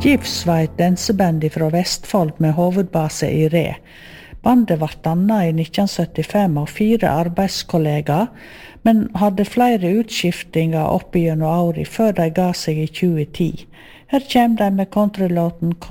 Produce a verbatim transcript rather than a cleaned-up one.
Gifs var et danseband fra Vestfold med hovedbase i Re. Bandet ble dannet i nitten syttifem av fire arbeidskollegaer, men hadde flere utskiftinger opp gjennom året før de ga seg i tjue ti. Her kommer de med countrylåten